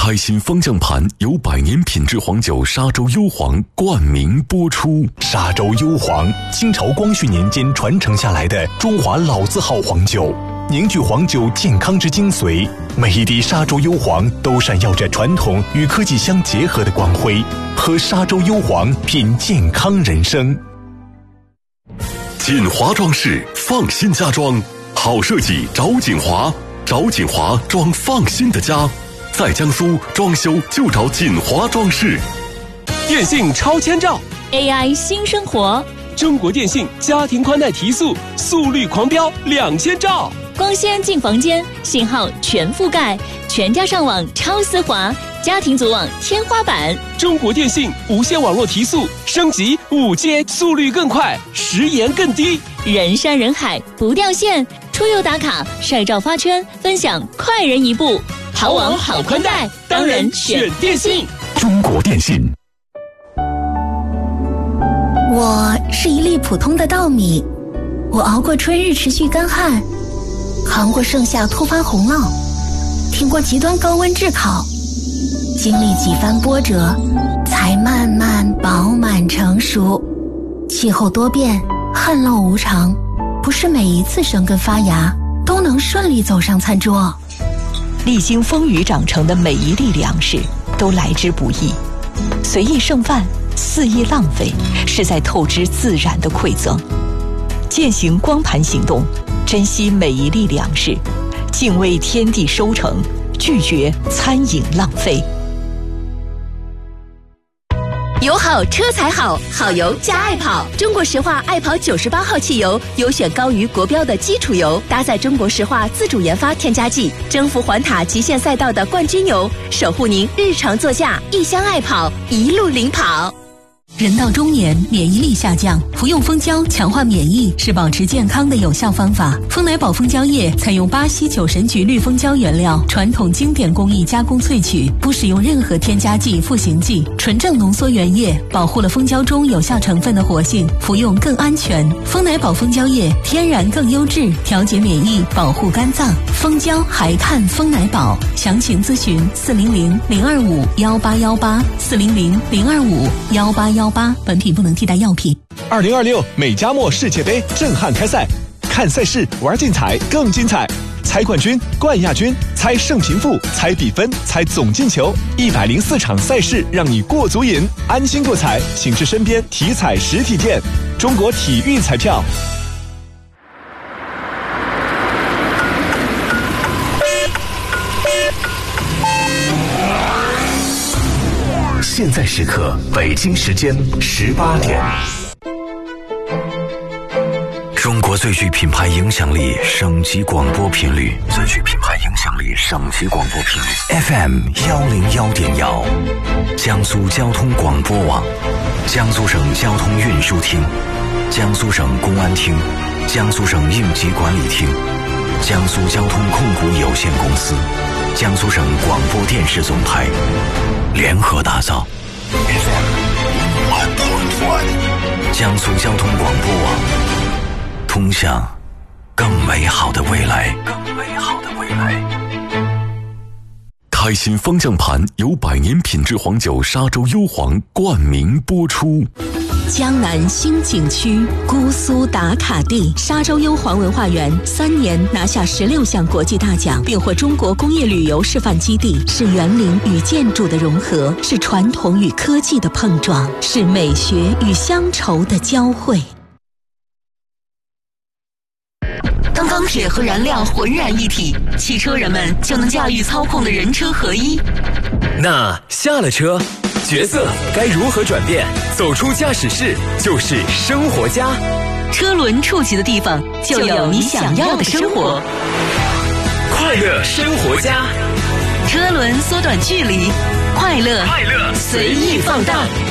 开心方向盘由100年品质黄酒沙洲幽黄冠名播出。 沙洲幽黄，清朝光绪年间传承下来的中华老字号黄酒，凝聚黄酒健康之精髓。每一滴沙洲幽黄都闪耀着传统与科技相结合的光辉。喝沙洲幽黄，品健康人生。 锦华装饰，放心家装，好设计找锦华，找锦华装放心的家。在江苏装修就找锦华装饰。 电信超千兆 AI 新生活， 中国电信家庭宽带提速，速率狂飙2000兆。 光纤进房间，信号全覆盖，全家上网超丝滑，家庭组网天花板。 中国电信无线网络提速，升级5G，速率更快，时延更低， 人山人海不掉线，出游打卡晒照发圈，分享快人一步。好网好宽带，当然选电信。 中国电信。 我是一粒普通的稻米，我熬过春日持续干旱，扛过盛夏突发洪涝，挺过极端高温炙烤，经历几番波折，才慢慢饱满成熟。气候多变，旱涝无常，不是每一次生根发芽都能顺利走上餐桌。 历经风雨长成的每一粒粮食都来之不易，随意剩饭，肆意浪费，是在透支自然的馈赠。践行光盘行动，珍惜每一粒粮食，敬畏天地收成，拒绝餐饮浪费。 油好车才好，好油加爱跑。中国石化爱跑98号汽油，优选高于国标的基础油，搭载中国石化自主研发添加剂，征服环塔极限赛道的冠军油，守护您日常座驾。一箱爱跑，一路领跑。 人到中年，免疫力下降，服用蜂胶强化免疫是保持健康的有效方法。丰乃宝蜂胶液采用巴西酒神菊绿蜂胶原料，传统经典工艺加工萃取，不使用任何添加剂、赋形剂，纯正浓缩原液，保护了蜂胶中有效成分的活性，服用更安全。丰乃宝蜂胶液天然更优质，调节免疫，保护肝脏。蜂胶还看丰乃宝，详情咨询400-025-1818，400-025-1818。本品不能替代药品。 2026美加墨世界杯震撼开赛，看赛事，玩竞彩更精彩。猜冠军、冠亚军，猜胜平负，猜比分，猜总进球，104场赛事让你过足瘾，安心过彩，请至身边体彩实体店。中国体育彩票。现在时刻，北京时间18点。 中国最具品牌影响力省级广播频率，最具品牌影响力省级广播频率 FM 101.1，江苏交通广播网，江苏省交通运输厅，江苏省公安厅，江苏省应急管理厅，江苏交通控股有限公司，江苏省广播电视总台联合打造 FM 101.1，江苏交通广播网，通向更美好的未来。 开心方向盘由100年品质黄酒沙洲幽黄冠名播出。 江南新景区姑苏打卡地沙洲幽黄文化园3年拿下16项国际大奖，并获中国工业旅游示范基地，是园林与建筑的融合，是传统与科技的碰撞，是美学与乡愁的交汇。当钢铁和燃料浑然一体，汽车人们就能驾驭操控的人车合一。 那下了车，角色该如何转变？走出驾驶室就是生活家。 车轮触及的地方，就有你想要的生活。 快乐生活家， 车轮缩短距离，快乐随意放大。